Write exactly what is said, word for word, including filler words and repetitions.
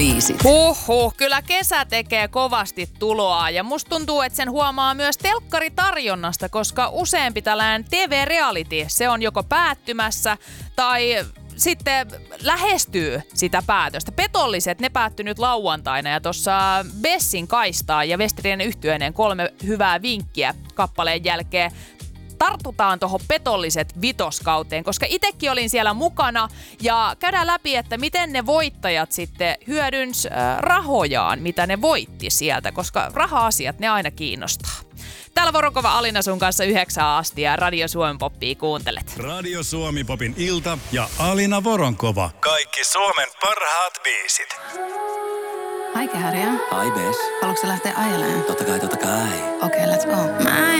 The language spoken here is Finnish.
biisit. Huhhuh, kyllä kesä tekee kovasti tuloa ja musta tuntuu, että sen huomaa myös telkkaritarjonnasta, koska useampi tällainen T V-reality, se on joko päättymässä tai sitten lähestyy sitä päätöstä. Petolliset, ne päättyi nyt lauantaina ja tuossa Bessin kaistaa ja Westerien yhtyeineen kolme hyvää vinkkiä kappaleen jälkeen. Tartutaan tuohon petolliset vitoskauteen, koska itsekin olin siellä mukana ja käydään läpi, että miten ne voittajat sitten hyödyns äh, rahojaan, mitä ne voitti sieltä, koska raha-asiat ne aina kiinnostaa. Täällä Voronkova Alina sun kanssa yhdeksään asti ja Radio Suomi Poppia kuuntelet. Radio Suomi Popin ilta ja Alina Voronkova. Kaikki Suomen parhaat biisit. Hi Kääriä. Hi Bess. Haluatko lähteä ajelemaan? Totta kai, totta kai. Okei, okay, let's go. Mä